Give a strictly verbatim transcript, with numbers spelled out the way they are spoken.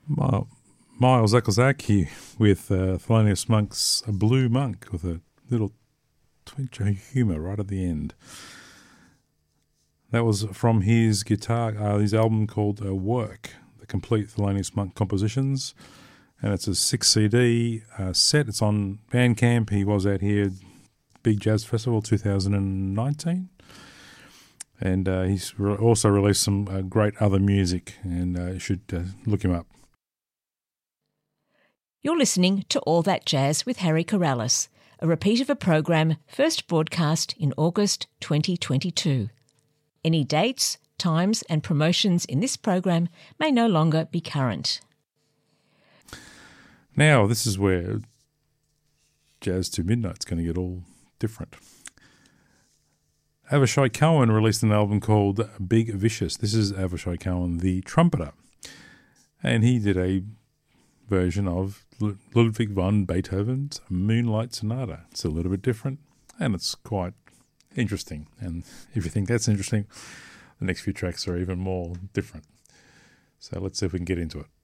Mi- Miles Okazaki with uh, Thelonious Monk's A Blue Monk with a little twinge of humour right at the end. That was from his guitar, uh, his album called uh, Work, the complete Thelonious Monk compositions. And it's a six C D uh, set. It's on Bandcamp. He was out here, Big Jazz Festival two thousand nineteen. And uh, he's re- also released some uh, great other music, and uh, you should uh, look him up. You're listening to All That Jazz with Harry Corrales, a repeat of a program first broadcast in August twenty twenty-two. Any dates, times and promotions in this program may no longer be current. Now, this is where Jazz to Midnight's going to get all different. Avishai Cohen released an album called Big Vicious. This is Avishai Cohen, the trumpeter. And he did a version of Ludwig van Beethoven's Moonlight Sonata. It's a little bit different, and it's quite interesting. And if you think that's interesting, the next few tracks are even more different. So let's see if we can get into it.